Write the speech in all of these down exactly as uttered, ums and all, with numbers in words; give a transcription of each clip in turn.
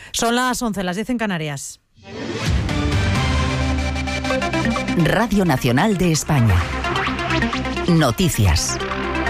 Son las once, las diez en Canarias. Radio Nacional de España. Noticias.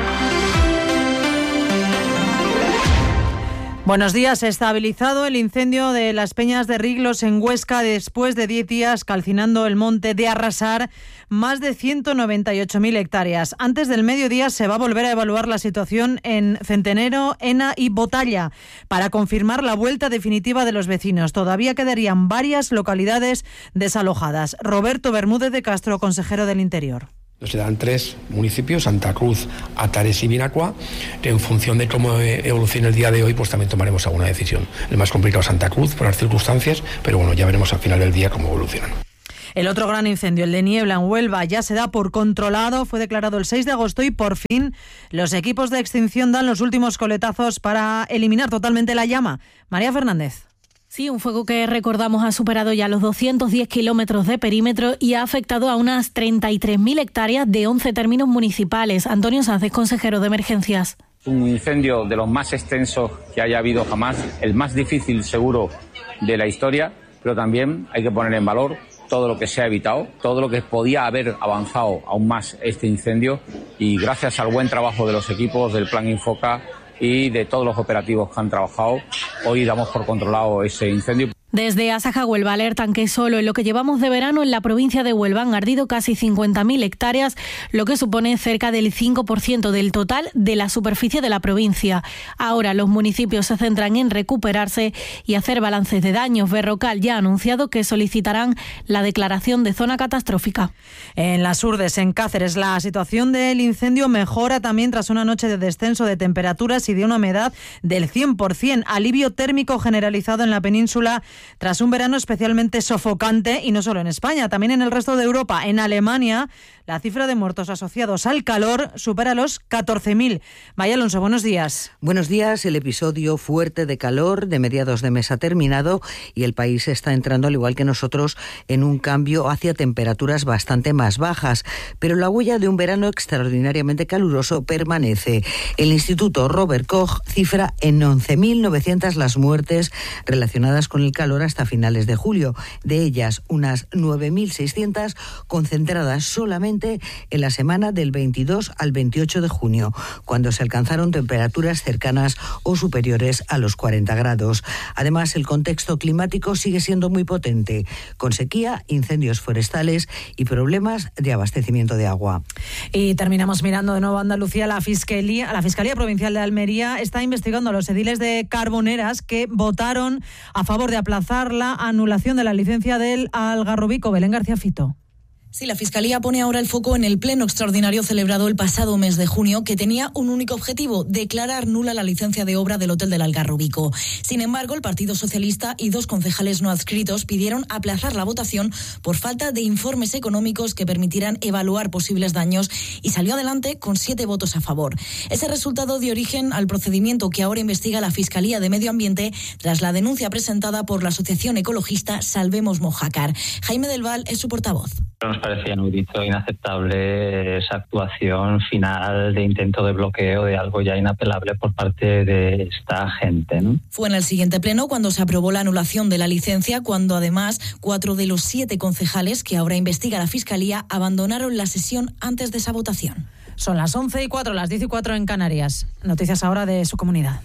Buenos días. Estabilizado el incendio de las Peñas de Riglos en Huesca después de diez días calcinando el monte de arrasar más de ciento noventa y ocho mil hectáreas. Antes del mediodía se va a volver a evaluar la situación en Centenero, Ena y Botalla para confirmar la vuelta definitiva de los vecinos. Todavía quedarían varias localidades desalojadas. Roberto Bermúdez de Castro, consejero del Interior. Nos quedan tres municipios, Santa Cruz, Atares y Vinacua. En función de cómo evolucione el día de hoy, pues también tomaremos alguna decisión. El más complicado es Santa Cruz, por las circunstancias, pero bueno, ya veremos al final del día cómo evolucionan. El otro gran incendio, el de Niebla en Huelva, ya se da por controlado. Fue declarado el seis de agosto y por fin los equipos de extinción dan los últimos coletazos para eliminar totalmente la llama. María Fernández. Sí, un fuego que recordamos ha superado ya los doscientos diez kilómetros de perímetro y ha afectado a unas treinta y tres mil hectáreas de once términos municipales. Antonio Sánchez, consejero de Emergencias. Un incendio de los más extensos que haya habido jamás, el más difícil seguro de la historia, pero también hay que poner en valor todo lo que se ha evitado, todo lo que podía haber avanzado aún más este incendio, y gracias al buen trabajo de los equipos del Plan Infoca y de todos los operativos que han trabajado, hoy damos por controlado ese incendio. Desde Asaja Huelva alertan que solo en lo que llevamos de verano en la provincia de Huelva han ardido casi cincuenta mil hectáreas, lo que supone cerca del cinco por ciento del total de la superficie de la provincia. Ahora los municipios se centran en recuperarse y hacer balances de daños. Berrocal ya ha anunciado que solicitarán la declaración de zona catastrófica. En las Urdes, en Cáceres, la situación del incendio mejora también tras una noche de descenso de temperaturas y de una humedad del cien por ciento. Alivio térmico generalizado en la península tras un verano especialmente sofocante, y no solo en España, también en el resto de Europa. En Alemania, la cifra de muertos asociados al calor supera los catorce mil. Maya Alonso, buenos días. Buenos días. El episodio fuerte de calor de mediados de mes ha terminado y el país está entrando, al igual que nosotros, en un cambio hacia temperaturas bastante más bajas. Pero la huella de un verano extraordinariamente caluroso permanece. El Instituto Robert Koch cifra en once mil novecientas las muertes relacionadas con el calor hasta finales de julio. De ellas, unas nueve mil seiscientas concentradas solamente en la semana del veintidós al veintiocho de junio, cuando se alcanzaron temperaturas cercanas o superiores a los cuarenta grados. Además, el contexto climático sigue siendo muy potente, con sequía, incendios forestales y problemas de abastecimiento de agua. Y terminamos mirando de nuevo a Andalucía. La Fiscalía, la Fiscalía Provincial de Almería está investigando a los ediles de Carboneras que votaron a favor de aplazar la anulación de la licencia del Algarrobico. Belén García Fito. Sí, la Fiscalía pone ahora el foco en el pleno extraordinario celebrado el pasado mes de junio, que tenía un único objetivo: declarar nula la licencia de obra del Hotel del Algarrobico. Sin embargo, el Partido Socialista y dos concejales no adscritos pidieron aplazar la votación por falta de informes económicos que permitieran evaluar posibles daños, y salió adelante con siete votos a favor. Ese resultado dio origen al procedimiento que ahora investiga la Fiscalía de Medio Ambiente tras la denuncia presentada por la asociación ecologista Salvemos Mojácar. Jaime del Val es su portavoz. Nos parecía inaudito, inaceptable esa actuación final de intento de bloqueo de algo ya inapelable por parte de esta gente, ¿no? Fue en el siguiente pleno cuando se aprobó la anulación de la licencia, cuando además cuatro de los siete concejales que ahora investiga la Fiscalía abandonaron la sesión antes de esa votación. Son las once y cuatro, las diez y cuatro en Canarias. Noticias ahora de su comunidad.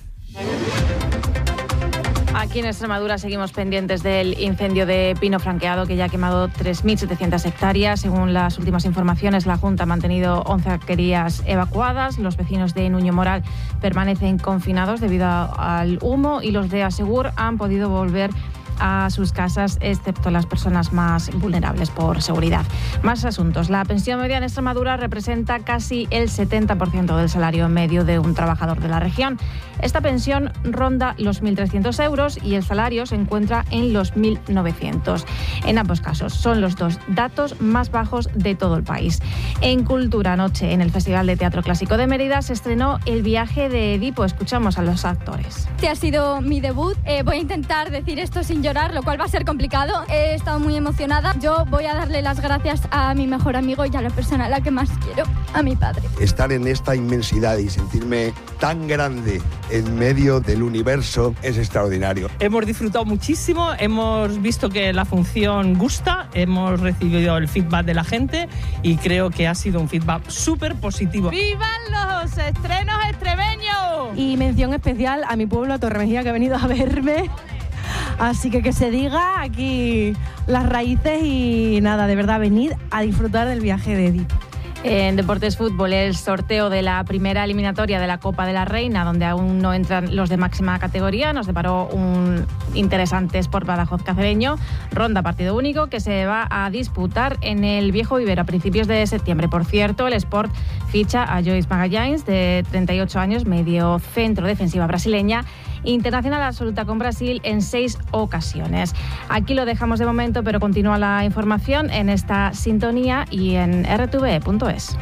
Aquí en Extremadura seguimos pendientes del incendio de pino franqueado, que ya ha quemado tres mil setecientas hectáreas. Según las últimas informaciones, la Junta ha mantenido once alquerías evacuadas. Los vecinos de Nuño Moral permanecen confinados debido al humo, y los de Asegur han podido volver a sus casas, excepto las personas más vulnerables por seguridad. Más asuntos. La pensión media en Extremadura representa casi el setenta por ciento del salario medio de un trabajador de la región. Esta pensión ronda los mil trescientos euros y el salario se encuentra en los mil novecientos. En ambos casos son los dos datos más bajos de todo el país. En Cultura, anoche en el Festival de Teatro Clásico de Mérida se estrenó El viaje de Edipo. Escuchamos a los actores. Este ha sido mi debut. Eh, voy a intentar decir esto sin llorar llorar, lo cual va a ser complicado. He estado muy emocionada. Yo voy a darle las gracias a mi mejor amigo y a la persona a la que más quiero, a mi padre. Estar en esta inmensidad y sentirme tan grande en medio del universo es extraordinario. Hemos disfrutado muchísimo, hemos visto que la función gusta, hemos recibido el feedback de la gente y creo que ha sido un feedback súper positivo. ¡Vivan los estrenos extremeños! Y mención especial a mi pueblo, a Torremejía, que ha venido a verme. Así que que se diga aquí las raíces y nada, de verdad, venid a disfrutar del viaje de Edith. En Deportes Fútbol, el sorteo de la primera eliminatoria de la Copa de la Reina, donde aún no entran los de máxima categoría, nos deparó un interesante Sport Badajoz Cacereño, ronda partido único, que se va a disputar en el Viejo Vivero a principios de septiembre. Por cierto, el Sport ficha a Joyce Magalhães, de treinta y ocho años, medio centro defensiva brasileña, internacional absoluta con Brasil en seis ocasiones. Aquí lo dejamos de momento, pero continúa la información en esta sintonía y en r t v punto es.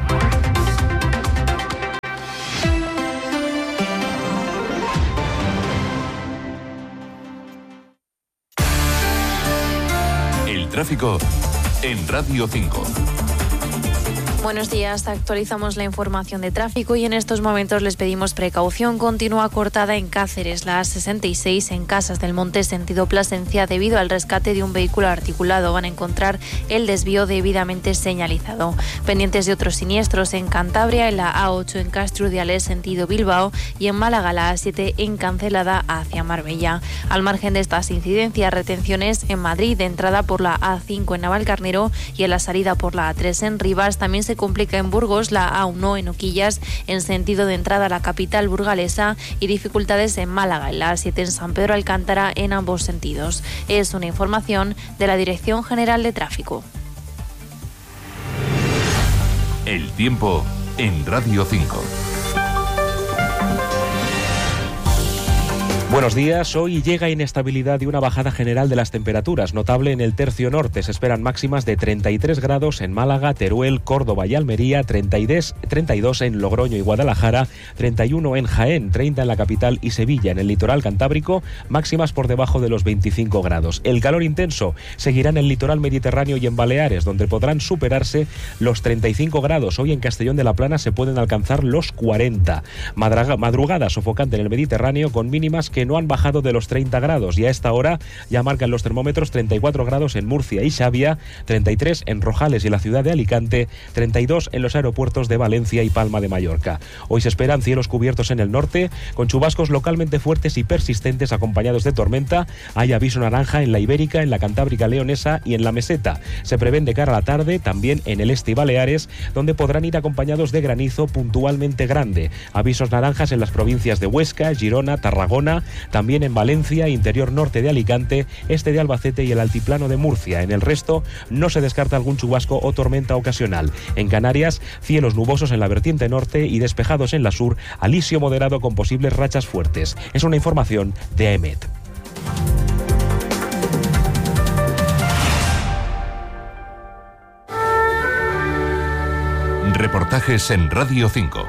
El tráfico en Radio cinco. Buenos días, actualizamos la información de tráfico y en estos momentos les pedimos precaución. Continúa cortada en Cáceres, la A sesenta y seis en Casas del Monte, sentido Plasencia, debido al rescate de un vehículo articulado. Van a encontrar el desvío debidamente señalizado. Pendientes de otros siniestros en Cantabria, en la A ocho en Castrudiales, sentido Bilbao, y en Málaga, la A siete en Cancelada hacia Marbella. Al margen de estas incidencias, retenciones en Madrid, de entrada por la A cinco en Navalcarnero y en la salida por la A tres en Rivas. También se Se complica en Burgos, la A uno en Oquillas, en sentido de entrada a la capital burgalesa, y dificultades en Málaga, en la A siete en San Pedro Alcántara, en ambos sentidos. Es una información de la Dirección General de Tráfico. El tiempo en Radio cinco. Buenos días. Hoy llega inestabilidad y una bajada general de las temperaturas, notable en el tercio norte. Se esperan máximas de treinta y tres grados en Málaga, Teruel, Córdoba y Almería, treinta y dos en Logroño y Guadalajara, treinta y uno en Jaén, treinta en la capital y Sevilla. En el litoral cantábrico, máximas por debajo de los veinticinco grados. El calor intenso seguirá en el litoral mediterráneo y en Baleares, donde podrán superarse los treinta y cinco grados. Hoy en Castellón de la Plana se pueden alcanzar los cuarenta. Madrugada sofocante en el Mediterráneo, con mínimas que no han bajado de los treinta grados, y a esta hora ya marcan los termómetros treinta y cuatro grados en Murcia y Xavia, treinta y tres en Rojales y la ciudad de Alicante, treinta y dos en los aeropuertos de Valencia y Palma de Mallorca. Hoy se esperan cielos cubiertos en el norte, con chubascos localmente fuertes y persistentes acompañados de tormenta. Hay aviso naranja en la Ibérica, en la Cantábrica Leonesa y en la Meseta. Se prevén de cara a la tarde también en el este y Baleares, donde podrán ir acompañados de granizo puntualmente grande. Avisos naranjas en las provincias de Huesca, Girona, Tarragona, también en Valencia, interior norte de Alicante, este de Albacete y el altiplano de Murcia. En el resto no se descarta algún chubasco o tormenta ocasional. En Canarias, cielos nubosos en la vertiente norte y despejados en la sur, alisio moderado con posibles rachas fuertes. Es una información de A E M E T. Reportajes en Radio cinco.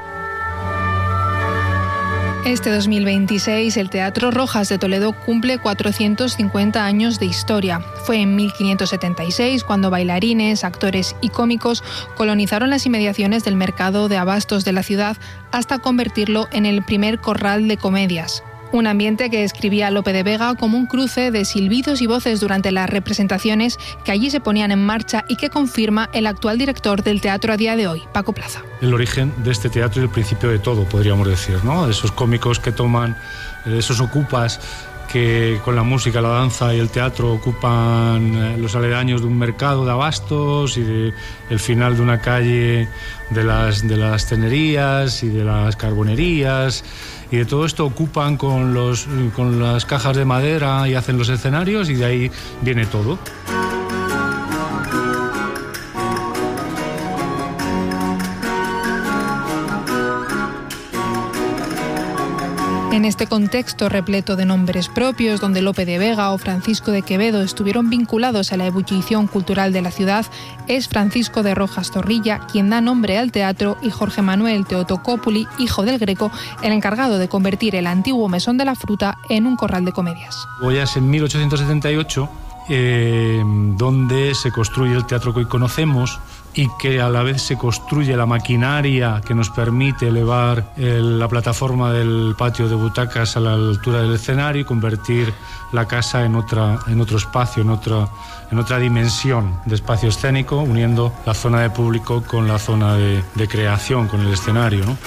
Este dos mil veintiséis, el Teatro Rojas de Toledo cumple cuatrocientos cincuenta años de historia. Fue en mil quinientos setenta y seis cuando bailarines, actores y cómicos colonizaron las inmediaciones del mercado de abastos de la ciudad hasta convertirlo en el primer corral de comedias. Un ambiente que describía Lope de Vega como un cruce de silbidos y voces durante las representaciones que allí se ponían en marcha y que confirma el actual director del teatro a día de hoy, Paco Plaza. El origen de este teatro y el principio de todo, podríamos decir, ¿no? Esos cómicos que toman, esos ocupas que con la música, la danza y el teatro ocupan los aledaños de un mercado de abastos y de el final de una calle de las, de las tenerías y de las carbonerías, y de todo esto ocupan con, los, con las cajas de madera y hacen los escenarios, y de ahí viene todo. En En este contexto repleto de nombres propios, donde Lope de Vega o Francisco de Quevedo estuvieron vinculados a la ebullición cultural de la ciudad, es Francisco de Rojas Zorrilla quien da nombre al teatro y Jorge Manuel Teotocópuli, hijo del Greco, el encargado de convertir el antiguo Mesón de la Fruta en un corral de comedias. Goya en mil ochocientos setenta y ocho, eh, donde se construye el teatro que hoy conocemos y que a la vez se construye la maquinaria que nos permite elevar el, la plataforma del patio de butacas a la altura del escenario y convertir la casa en otra, en otro espacio, en otra, en otra dimensión de espacio escénico, uniendo la zona de público con la zona de, de creación, con el escenario, ¿no?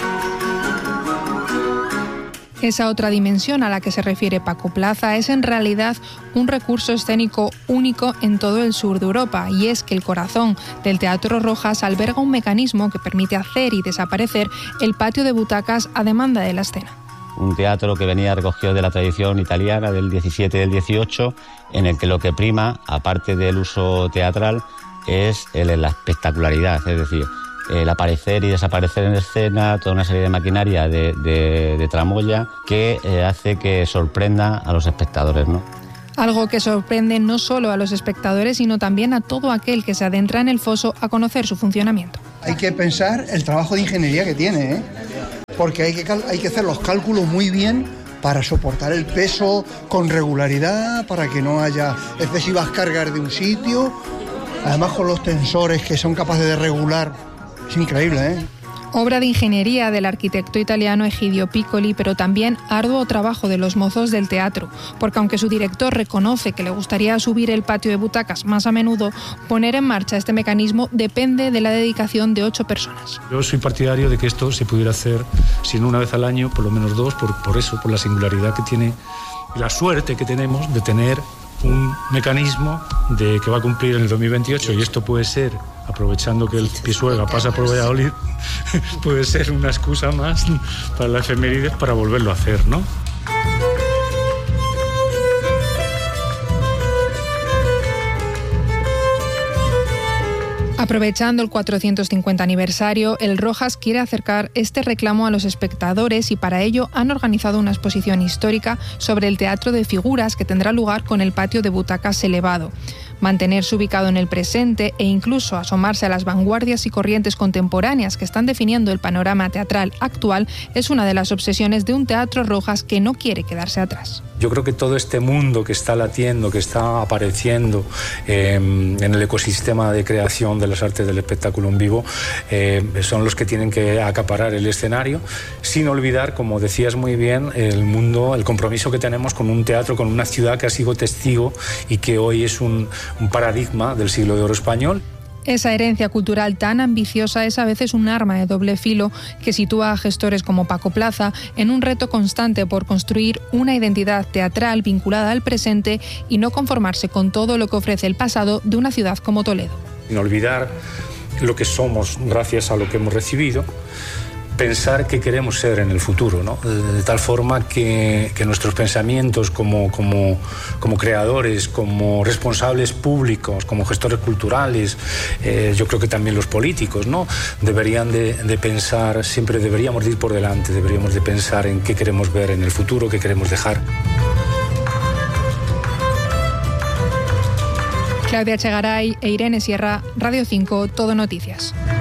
Esa otra dimensión a la que se refiere Paco Plaza es en realidad un recurso escénico único en todo el sur de Europa, y es que el corazón del Teatro Rojas alberga un mecanismo que permite hacer y desaparecer el patio de butacas a demanda de la escena. Un teatro que venía recogido de la tradición italiana del diecisiete y del dieciocho, en el que lo que prima, aparte del uso teatral, es el, la espectacularidad, es decir, el aparecer y desaparecer en escena, toda una serie de maquinaria de, de, de tramoya que eh, hace que sorprenda a los espectadores, ¿no? Algo que sorprende no solo a los espectadores, sino también a todo aquel que se adentra en el foso a conocer su funcionamiento. Hay que pensar el trabajo de ingeniería que tiene, ¿eh? Porque hay que, hay que hacer los cálculos muy bien para soportar el peso con regularidad, para que no haya excesivas cargas de un sitio, además con los tensores que son capaces de regular. Es increíble, ¿eh? Obra de ingeniería del arquitecto italiano Egidio Piccoli, pero también arduo trabajo de los mozos del teatro, porque aunque su director reconoce que le gustaría subir el patio de butacas más a menudo, poner en marcha este mecanismo depende de la dedicación de ocho personas. Yo soy partidario de que esto se pudiera hacer, si no una vez al año, por lo menos dos, por, por eso, por la singularidad que tiene y la suerte que tenemos de tener un mecanismo de que va a cumplir en el dos mil veintiocho, y esto puede ser, aprovechando que el Pisuerga pasa por Valladolid, puede ser una excusa más para la efeméride para volverlo a hacer, ¿no? Aprovechando el cuatrocientos cincuenta aniversario, el Rojas quiere acercar este reclamo a los espectadores y para ello han organizado una exposición histórica sobre el teatro de figuras que tendrá lugar con el patio de butacas elevado. Mantenerse ubicado en el presente e incluso asomarse a las vanguardias y corrientes contemporáneas que están definiendo el panorama teatral actual es una de las obsesiones de un Teatro Rojas que no quiere quedarse atrás. Yo creo que todo este mundo que está latiendo, que está apareciendo eh, en el ecosistema de creación de las artes del espectáculo en vivo, eh, son los que tienen que acaparar el escenario, sin olvidar, como decías muy bien, el mundo, el compromiso que tenemos con un teatro, con una ciudad que ha sido testigo y que hoy es un, un paradigma del siglo de oro español. Esa herencia cultural tan ambiciosa es a veces un arma de doble filo que sitúa a gestores como Paco Plaza en un reto constante por construir una identidad teatral vinculada al presente y no conformarse con todo lo que ofrece el pasado de una ciudad como Toledo. Sin olvidar lo que somos gracias a lo que hemos recibido, pensar qué queremos ser en el futuro, ¿no? De tal forma que, que nuestros pensamientos como, como, como creadores, como responsables públicos, como gestores culturales, eh, yo creo que también los políticos, ¿no? Deberían de, de pensar, siempre deberíamos de ir por delante, deberíamos de pensar en qué queremos ver en el futuro, qué queremos dejar. Claudia Chegaray e Irene Sierra, Radio cinco, Todo Noticias.